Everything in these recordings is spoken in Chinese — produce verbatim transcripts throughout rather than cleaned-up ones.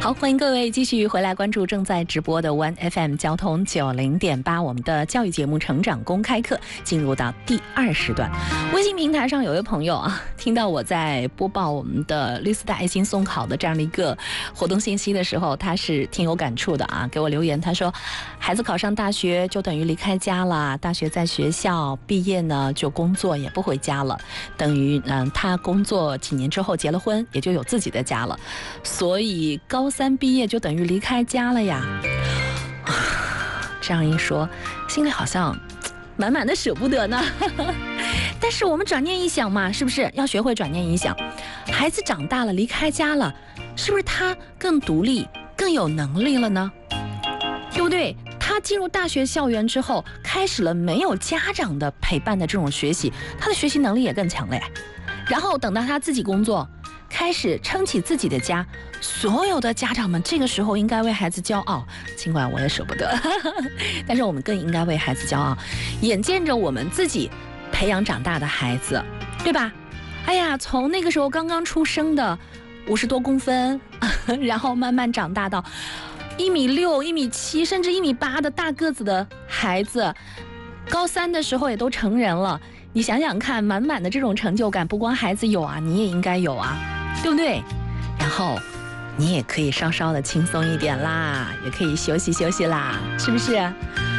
好，欢迎各位继续回来关注正在直播的 One F M 交通九零点八，我们的教育节目《成长公开课》进入到第二时段。微信平台上有位朋友啊，听到我在播报我们的绿丝带爱心送考的这样的一个活动信息的时候，他是挺有感触的啊，给我留言，他说孩子考上大学就等于离开家了，大学在学校毕业呢就工作也不回家了，等于嗯他工作几年之后结了婚，也就有自己的家了，所以高三毕业就等于离开家了呀。这样一说，心里好像满满的舍不得呢。但是我们转念一想嘛，是不是要学会转念一想？孩子长大了，离开家了，是不是他更独立、更有能力了呢？对不对？他进入大学校园之后，开始了没有家长的陪伴的这种学习，他的学习能力也更强了呀。然后等到他自己工作，开始撑起自己的家，所有的家长们这个时候应该为孩子骄傲，尽管我也舍不得，但是我们更应该为孩子骄傲，眼见着我们自己培养长大的孩子，对吧？哎呀，从那个时候刚刚出生的五十多公分，然后慢慢长大到一米六、一米七，甚至一米八的大个子的孩子，高三的时候也都成人了。你想想看，满满的这种成就感，不光孩子有啊，你也应该有啊，对不对？然后你也可以稍稍的轻松一点啦，也可以休息休息啦，是不是？啊，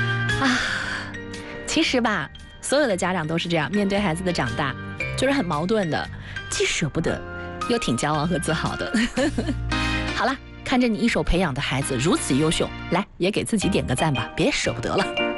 其实吧，所有的家长都是这样，面对孩子的长大，就是很矛盾的，既舍不得，又挺骄傲和自豪的。好了，看着你一手培养的孩子如此优秀，来，也给自己点个赞吧，别舍不得了。